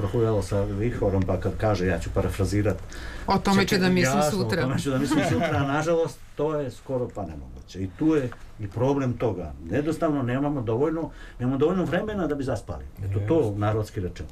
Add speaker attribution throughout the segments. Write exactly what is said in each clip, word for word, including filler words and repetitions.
Speaker 1: svrhu evo sa vihorom, pa kad kaže, ja ću parafrazirati,
Speaker 2: o tome ću da mislim
Speaker 1: jasno,
Speaker 2: sutra.
Speaker 1: O tome ću da mislim sutra, a nažalost to je skoro pa nemoguće. I tu je i problem toga. Jednostavno nemamo dovoljno, nemamo dovoljno vremena da bi zaspali. Eto to narodski rečeno.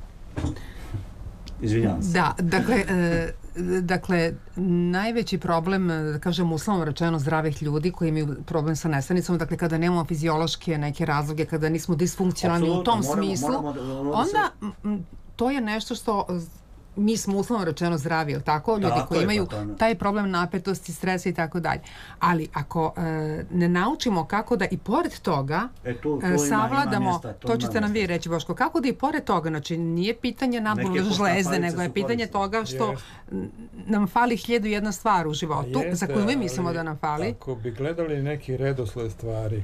Speaker 1: Izvinjavam se.
Speaker 2: Da, dakle, e, dakle, najveći problem, da kažem uslovno rečeno, zdravih ljudi koji imaju problem sa nesanicom, dakle, kada nemamo fiziološke neke razloge, kada nismo disfunkcionalni u tom
Speaker 1: moramo,
Speaker 2: smislu,
Speaker 1: moramo, moramo
Speaker 2: onda m, to je nešto što mi smo uslovno rečeno zdravi, ili tako? Ljudi
Speaker 1: tako
Speaker 2: koji
Speaker 1: je,
Speaker 2: imaju
Speaker 1: pa to,
Speaker 2: taj problem napetosti, stresa i tako dalje. Ali ako e, ne naučimo kako da i pored toga
Speaker 1: e, tu, tu
Speaker 2: e, savladamo,
Speaker 1: ima, ima mjesta,
Speaker 2: to ćete nam vi reći, Boško, kako da i pored toga, znači nije pitanje nadbole žlezde, nego je pitanje
Speaker 1: korisne.
Speaker 2: toga što
Speaker 3: Jest.
Speaker 2: nam fali hiljadu jedna stvar u životu,
Speaker 3: Jeste,
Speaker 2: za koju mi mislimo da nam fali.
Speaker 3: Ako bi gledali neki redosled stvari,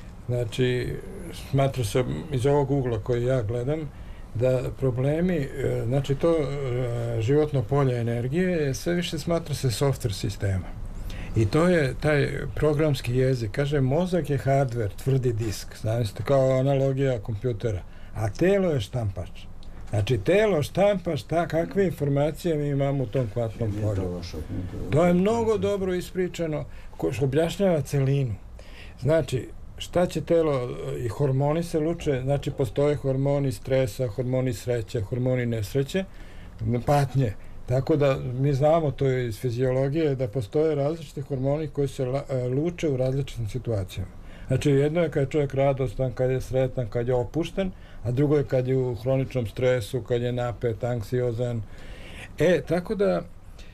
Speaker 3: znači, smatra se iz ovog ugla koji ja gledam, da problemi, znači to životno polje energije sve više smatra se software sistema. I to je taj programski jezik. Kaže, mozak je hardware, tvrdi disk, znači kao analogija kompjutera, a telo je štampač. Znači, telo štampa šta, kakve informacije mi imamo u tom kvantnom polju. To je mnogo dobro ispričano, ko što objašnjava celinu. Znači, šta će telo, i hormoni se luče, znači postoje hormoni stresa, hormoni sreće, hormoni nesreće, patnje. Tako da mi znamo to iz fiziologije da postoje različiti hormoni koji se la, luče u različitim situacijama. Znači jedno je kad je čovjek radostan, kad je sretan, kad je opušten, a drugo je kad je u hroničnom stresu, kad je napet, anksiozan. E, tako da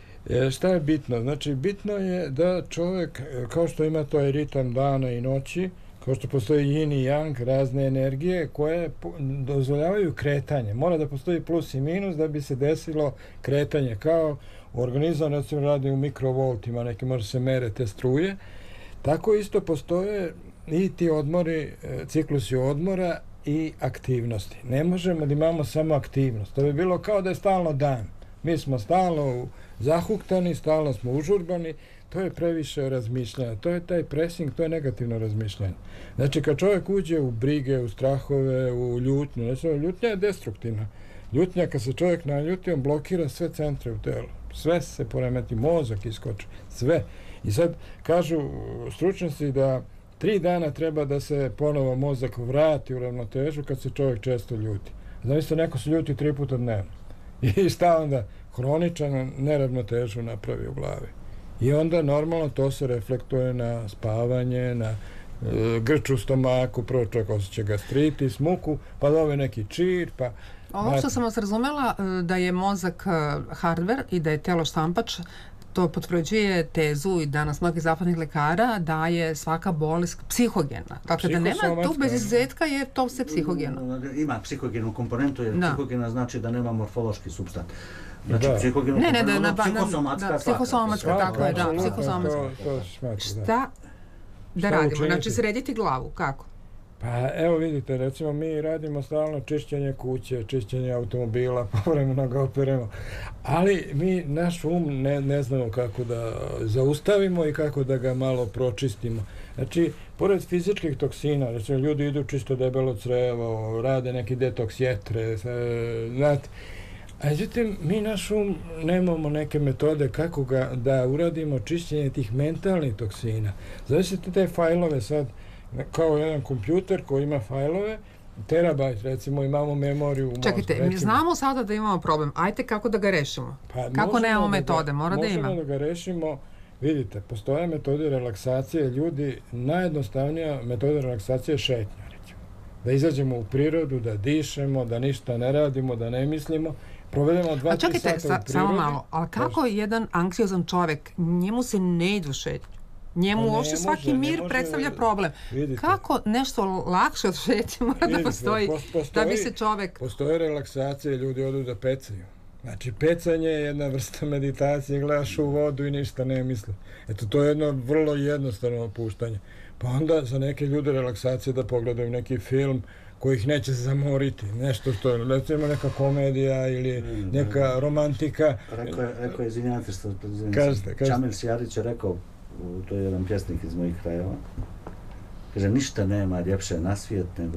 Speaker 3: šta je bitno? Znači bitno je da čovjek, kao što ima to ritam dana i noći, kao što postoji yin i yang, razne energije koje dozvoljavaju kretanje. Mora da postoji plus i minus da bi se desilo kretanje. Kao organizam, recimo, radi u mikrovoltima, neki može se mere te struje. Tako isto postoje i ti odmori, ciklusi odmora i aktivnosti. Ne možemo da imamo samo aktivnost. To bi bilo kao da je stalno dan. Mi smo stalno zahuktani, stalno smo užurbani. To je previše razmišljanja, to je taj pressing, to je negativno razmišljanje. Znači, kad čovjek uđe u brige, u strahove, u ljutnju, znači, ljutnja je destruktivna. Ljutnja, kad se čovjek naljuti, on blokira sve centre u telu. Sve se poremeti, mozak iskoči, sve. I sad kažu stručnjaci da tri dana treba da se ponovo mozak vrati u ravnotežu kad se čovjek često ljuti. Znači, neko se ljuti tri puta dnevno. I šta onda? Hroničan neravnotežu napravi u glavi. I onda normalno to se reflektuje na spavanje, na e, grč u stomaku, prvo čovjek osjeća gastritis, muku, pa dobe neki čir, pa...
Speaker 2: Ovo što sam vas razumela, da je mozak hardware i da je telo štampač, to potvrđuje tezu i danas mnogih zapadnih lekara da je svaka bolest psihogena. Dakle, da nema tu bez izuzetka je to sve psihogeno.
Speaker 1: Ima psihogenu komponentu, jer
Speaker 2: da.
Speaker 1: Psihogena znači da nema morfološki supstat. Znači,
Speaker 2: da.
Speaker 1: psihogenu
Speaker 2: ne, ne, da,
Speaker 1: komponentu,
Speaker 2: da,
Speaker 1: psihosomatska
Speaker 2: da, psihosomatska, tako je, da, psihosomatska.
Speaker 3: To, to smatra,
Speaker 2: Šta da
Speaker 3: Šta
Speaker 2: radimo?
Speaker 3: učiniti?
Speaker 2: Znači, srediti glavu, kako?
Speaker 3: Pa evo vidite, recimo mi radimo stalno čišćenje kuće, čišćenje automobila, povremeno ga operemo, ali mi naš um ne, ne znamo kako da zaustavimo i kako da ga malo pročistimo. Znači, pored fizičkih toksina, recimo ljudi idu čisto debelo crevo, rade neki detoks jetre, znate, a međutim, mi naš um nemamo neke metode kako ga da uradimo čišćenje tih mentalnih toksina. Zavisite te fajlove sad, kao jedan kompjuter koji ima fajlove, terabajt, recimo, imamo memoriju u mozgu.
Speaker 2: Čekajte, mi znamo sada da imamo problem. Ajte kako da ga rešimo?
Speaker 3: Pa,
Speaker 2: kako nemamo metode?
Speaker 3: Da,
Speaker 2: Mora da ima.
Speaker 3: možemo da ga rešimo. Vidite, postoje metode relaksacije. Ljudi, najjednostavnija metoda relaksacije je šetnja, recimo. Da izađemo u prirodu, da dišemo, da ništa ne radimo, da ne mislimo. Provedemo dva, tri sata u prirodi.
Speaker 2: Čekajte, samo malo. Ali kako jedan anksiozan čovjek, njemu se ne ide u šetnju? Njemu
Speaker 3: pa
Speaker 2: uopšte svaki mir može, predstavlja problem.
Speaker 3: Vidite,
Speaker 2: kako nešto lakše od šetnje mora vidite, da postoji, postoji da bi se čovjek...
Speaker 3: Postoje relaksacije, ljudi odu da pecaju. Znači, pecanje je jedna vrsta meditacije, gledaš u vodu i ništa ne misli. Eto, to je jedno vrlo jednostavno opuštanje. Pa onda za neke ljude relaksacije da pogledaju neki film koji ih neće zamoriti. Nešto što je, recimo, neka komedija ili neka romantika.
Speaker 1: Rekao je, rekao je izvinjavate što...
Speaker 3: Kažete, kažete.
Speaker 1: Čamil Sjarić je rekao, to je jedan pjesnik iz mojih krajeva, kaže, ništa nema ljepše na svijet nego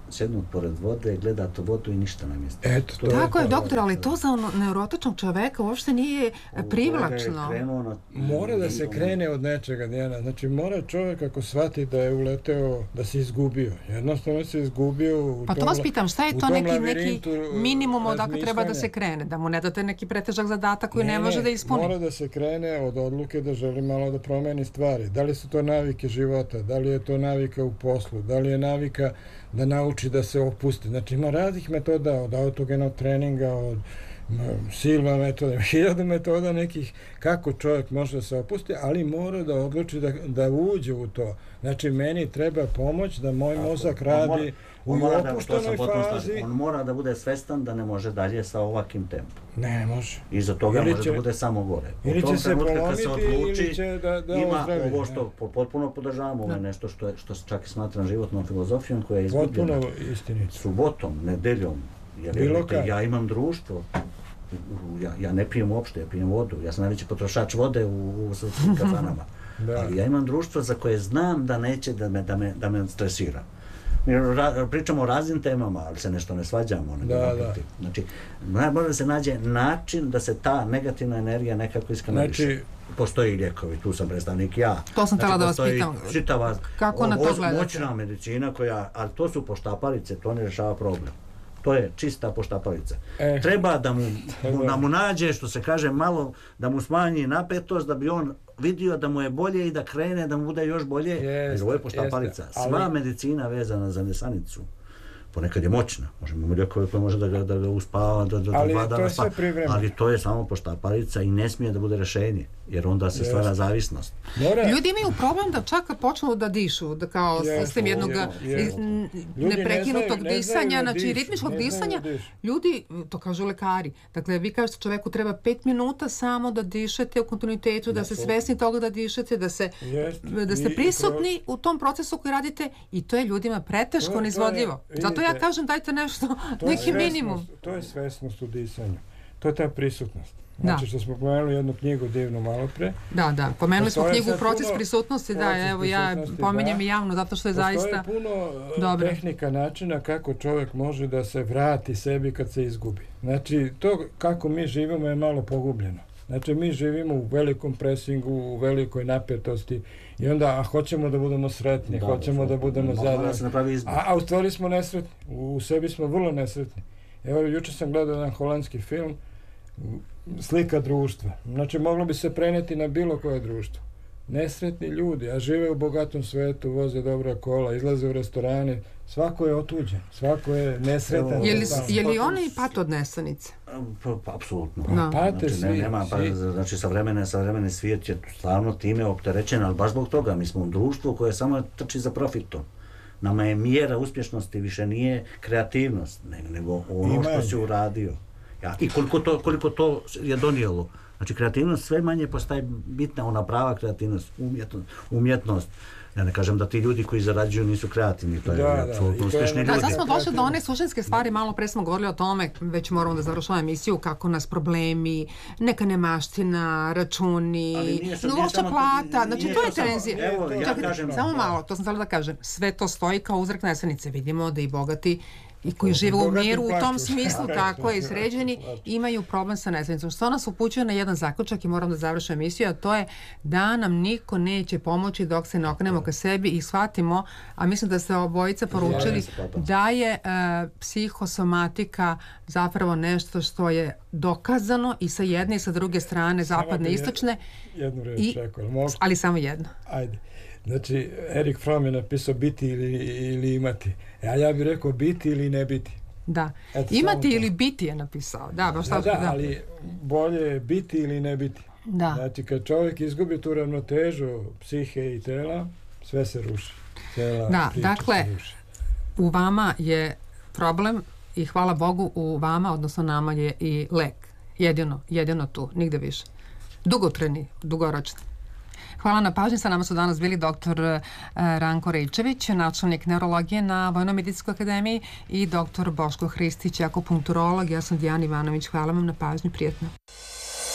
Speaker 1: sjednut pored vode, gledat u vodu i ništa nam jeste.
Speaker 3: Eto, to
Speaker 2: Tako
Speaker 3: je,
Speaker 2: je,
Speaker 3: to.
Speaker 2: doktor, ali to za ono neurotičnog čoveka uopšte nije privlačno.
Speaker 3: Mora da se krene od nečega, Dijana. Znači, mora čovjek ako shvati da je uleteo, da se izgubio. Jednostavno se izgubio u
Speaker 2: Pa to
Speaker 3: tom,
Speaker 2: vas pitam, šta je to neki, neki minimum odakle treba da se
Speaker 3: razmišljanja.
Speaker 2: krene? Da mu ne date neki pretežak zadatak koji ne, ne može da ispuni?
Speaker 3: Mora da se krene od odluke da želi malo da promeni stvari. Da li su to navike života, da li je to navika u poslu, da li je navika da nauči da se opusti. Znači ima raznih metoda, od autogenog treninga, od silva metoda, hiljadu metoda nekih kako čovjek može da se opusti, ali mora da odluči da, da uđe u to. Znači meni treba pomoć da moj mozak radi u opuštenoj fazi.
Speaker 1: On mora da bude svestan da ne može dalje sa ovakvim tempom.
Speaker 3: Ne, ne može.
Speaker 1: I za toga
Speaker 3: ili
Speaker 1: može
Speaker 3: će,
Speaker 1: da bude samo gore.
Speaker 3: Ili će se polomiti,
Speaker 1: odluči,
Speaker 3: ili će da, da
Speaker 1: ima
Speaker 3: ozdravi.
Speaker 1: ovo što po, potpuno podržavamo, ovo je nešto što, je, što čak i smatram životnom filozofijom koja je izgubljena.
Speaker 3: Potpuno istinito.
Speaker 1: Subotom, nedeljom. Ja, vjerujte, ja imam društvo. Ja, ja ne pijem uopšte, ja pijem vodu. Ja sam najveći potrošač vode u, u srpskim kafanama. Da. Ali ja imam društvo za koje znam da neće da me, da me, da me stresira. Mi ra, pričamo o raznim temama, ali se nešto ne svađamo.
Speaker 3: Da, da.
Speaker 1: Znači, mora da se nađe način da se ta negativna energija nekako iskanališe. Znači, postoji lijekovi, tu sam predstavnik ja.
Speaker 2: To sam htjela
Speaker 1: znači,
Speaker 2: da vas pitam.
Speaker 1: Čitava,
Speaker 2: kako na to gledate?
Speaker 1: Moćna medicina koja, ali to su poštapalice, to ne rješava problem. To je čista poštapalica. E, Treba da mu, da mu nađe, što se kaže, malo, da mu smanji napetost, da bi on vidio da mu je bolje i da krene, da mu bude još bolje. Jer ovo je poštapalica.
Speaker 3: Ali...
Speaker 1: Sva medicina vezana za nesanicu, ponekad je moćna. Možemo ljekove koje može da ga, da ga uspava, da, da,
Speaker 3: ali
Speaker 1: dva dana
Speaker 3: spava.
Speaker 1: Ali to je samo poštapalica i ne smije da bude rješenje, jer onda se stvara zavisnost.
Speaker 2: Mora. Ljudi imaju problem da čak počnu da dišu, da kao yes, sistem jednog yes. neprekinutog ne disanja, znači diš, ritmičkog disanja. Ljudi, to kažu lekari, dakle vi kažete čoveku treba pet minuta samo da dišete u kontinuitetu, da, da ste svesni toga da dišete, da, se, yes. da ste prisutni u tom procesu koji radite i to je ljudima preteško neizvodljivo. Zato ja kažem dajte nešto, neki minimum.
Speaker 3: To je svesnost u disanju. To je ta prisutnost. Znači da. Što smo pomenuli jednu knjigu divnu malo pre.
Speaker 2: Da, da, pomenuli smo knjigu Proces prisutnosti, da, evo ja pomenjem i javno zato što je
Speaker 3: postoje
Speaker 2: zaista
Speaker 3: puno
Speaker 2: dobro.
Speaker 3: Tehnika, načina kako čovjek može da se vrati sebi kad se izgubi. Znači to kako mi živimo je malo pogubljeno. Znači mi živimo u velikom presingu, u velikoj napetosti i onda a hoćemo da budemo sretni, da, hoćemo da, da budemo zadovoljni. A, a u stvari smo nesretni, u, u sebi smo vrlo nesretni. Evo, juče sam gledao jedan holandski film, slika društva. Znači moglo bi se preneti na bilo koje društvo. Nesretni ljudi, a žive u bogatom svetu, voze dobra kola, izlaze u restorane, svako je otuđen, svako je nesretan.
Speaker 2: Je li, je li oni pat od nesanice?
Speaker 1: Pa, pa, apsolutno.
Speaker 3: No. Pate
Speaker 1: znači,
Speaker 3: svi,
Speaker 1: ne, nema, pa, znači savremene, savremene svijet je stvarno time opterećen, ali baš zbog toga mi smo u društvu koje samo trči za profitom. Nama je mjera uspješnosti više nije kreativnost, nego ono što si uradio. Ja, i koliko to, koliko to je donijelo. Znači, kreativnost sve manje postaje bitna, ona prava kreativnost, umjetnost, umjetnost. Ja ne kažem da ti ljudi koji zarađuju nisu kreativni, to je da, apsolutno da, uspješni ljudi.
Speaker 2: Da, sad smo došli do one suštinske stvari, malo pre smo govorili o tome, već moramo da završavamo emisiju, kako nas problemi, neka nemaština, računi, loša plata, znači to je tenzija.
Speaker 1: Evo, ja
Speaker 2: Čak,
Speaker 1: kažem,
Speaker 2: samo da. malo, to sam htjela da kažem, sve to stoji kao uzrok nesanice, vidimo da i bogati i koji žive u miru u tom smislu, tako je, sređeni, imaju problem sa nesanicom. Što nas upućuje na jedan zaključak i moram da završim emisiju, a to je da nam niko neće pomoći dok se ne okrenemo ka sebi i shvatimo, a mislim da ste obojica poručili da je e, psihosomatika zapravo nešto što je dokazano i sa jedne i sa druge strane, zapadne i istočne.
Speaker 3: Jednu reč,
Speaker 2: i,
Speaker 3: čekaj, mogu?
Speaker 2: Ali samo jedno.
Speaker 3: Ajde. Znači, Erik Fromm je napisao biti ili, ili imati. A ja bih rekao biti ili ne biti.
Speaker 2: Da. Eto, imati ili biti je napisao. Da, baš
Speaker 3: da,
Speaker 2: da,
Speaker 3: da, ali bolje je biti ili ne biti.
Speaker 2: Da.
Speaker 3: Znači, kad čovjek izgubi tu ravnotežu psihe i tela, sve se ruši. Cijela
Speaker 2: da, dakle, u vama je problem i hvala Bogu u vama, odnosno nama je i lek. Jedino, jedino tu, nigde više. Dugotrajni, dugoročni. Hvala na pažnji. Sa nama su danas bili doktor Ranko Rejčević, načelnik neurologije na Vojno-medicinskoj akademiji i doktor Boško Hristić, akupunkturolog. Ja sam Dijana Ivanović. Hvala vam na pažnji. Prijetno.